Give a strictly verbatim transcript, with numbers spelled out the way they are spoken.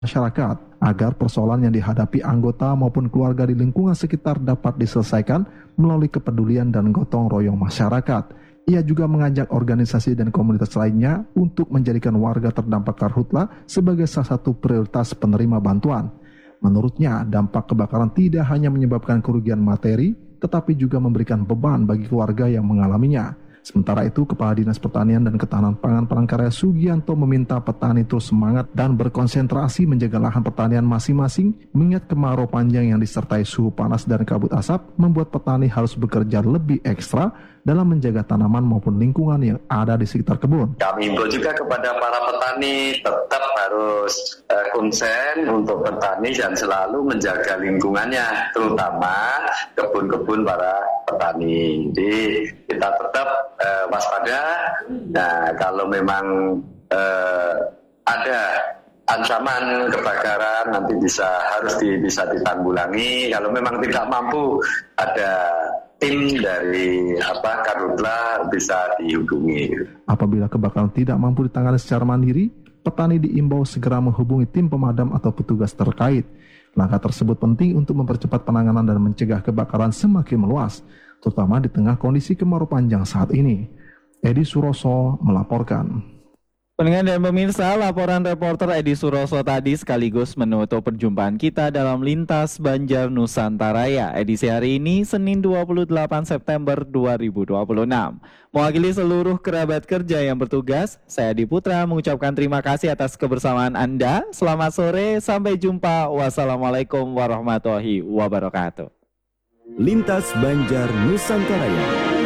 masyarakat agar persoalan yang dihadapi anggota maupun keluarga di lingkungan sekitar dapat diselesaikan melalui kepedulian dan gotong royong masyarakat. Ia juga mengajak organisasi dan komunitas lainnya untuk menjadikan warga terdampak karhutla sebagai salah satu prioritas penerima bantuan. Menurutnya, dampak kebakaran tidak hanya menyebabkan kerugian materi, tetapi juga memberikan beban bagi keluarga yang mengalaminya. Sementara itu, Kepala Dinas Pertanian dan Ketahanan Pangan Palangkaraya Sugianto meminta petani terus semangat dan berkonsentrasi menjaga lahan pertanian masing-masing, mengingat kemarau panjang yang disertai suhu panas dan kabut asap membuat petani harus bekerja lebih ekstra dalam menjaga tanaman maupun lingkungan yang ada di sekitar kebun. Kami himbau juga kepada para petani tetap harus uh, konsen untuk bertani dan selalu menjaga lingkungannya, terutama kebun-kebun para petani. Jadi kita tetap uh, waspada. Nah, kalau memang uh, ada ancaman kebakaran nanti bisa harus di, bisa ditanggulangi. Kalau memang tidak mampu, ada tim dari apa Karhutla bisa dihubungi. Apabila kebakaran tidak mampu ditangani secara mandiri, petani diimbau segera menghubungi tim pemadam atau petugas terkait. Langkah tersebut penting untuk mempercepat penanganan dan mencegah kebakaran semakin meluas, terutama di tengah kondisi kemarau panjang saat ini. Edi Suroso melaporkan. Pendengar dan pemirsa, laporan reporter Edi Suroso tadi sekaligus menutup perjumpaan kita dalam Lintas Banjar Nusantara ya, edisi hari ini Senin dua puluh delapan September dua ribu dua puluh enam. Mewakili seluruh kerabat kerja yang bertugas, saya Adi Putra mengucapkan terima kasih atas kebersamaan Anda. Selamat sore, sampai jumpa. Wassalamualaikum warahmatullahi wabarakatuh. Lintas Banjar Nusantara.